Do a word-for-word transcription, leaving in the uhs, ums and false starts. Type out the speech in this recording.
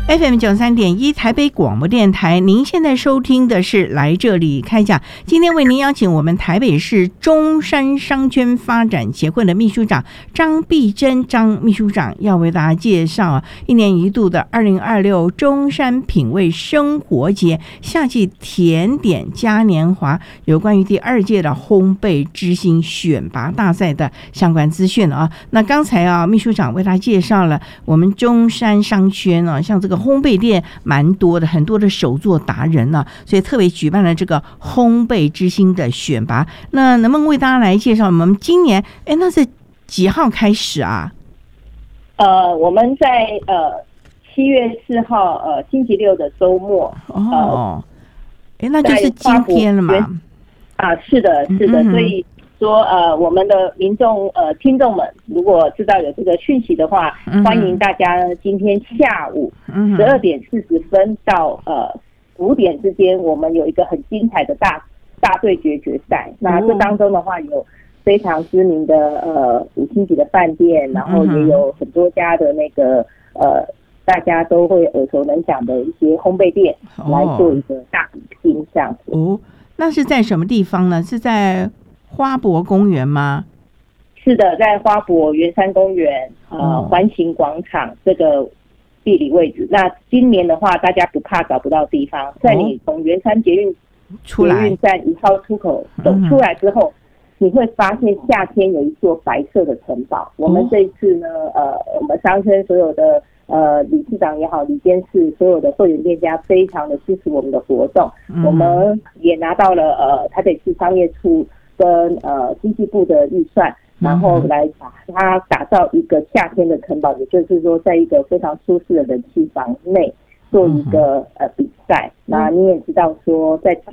F M 九三点一台北广播电台，您现在收听的是来这里开讲。今天为您邀请我们台北市中山商圈发展协会的秘书长张碧珍张秘书长，要为大家介绍啊，一年一度的二零二六中山品味生活节夏季甜点嘉年华有关于第二届的烘焙之星选拔大赛的相关资讯啊。那刚才啊，秘书长为大家介绍了我们中山商圈啊，像这个烘焙店蛮多的，很多的手作达人呢、啊，所以特别举办了这个烘焙之星的选拔。那能不能为大家来介绍我们今年哎，那是几号开始啊？ 呃，我们在呃七月四号呃星期六的周末哦，哎、呃，那就是今天了嘛？ 啊，是的，是的，嗯、所以。说呃，我们的民众呃听众们，如果知道有这个讯息的话，嗯、欢迎大家今天下午十二点四十分到呃五点之间，我们有一个很精彩的大大对决决赛。那这当中的话，有非常知名的呃五星级的饭店，然后也有很多家的那个呃大家都会耳熟能详的一些烘焙店、哦、来做一个大比拼这样子。 哦，那是在什么地方呢？是在花博公园吗？ 是的，在花博圆山公园呃环形广场这个地理位置。那今年的话，大家不怕找不到地方，在你从圆山捷运出来捷运站一号出口走出来之后，嗯、你会发现夏天有一座白色的城堡。我们这一次呢，呃，我们商圈所有的呃理事长也好，理监事所有的会员店家非常的支持我们的活动，嗯、我们也拿到了呃台北市商业处跟呃经济部的预算，然后来把它打造一个夏天的城堡，也就是说，在一个非常舒适的冷气房内做一个呃比赛。那你也知道说，在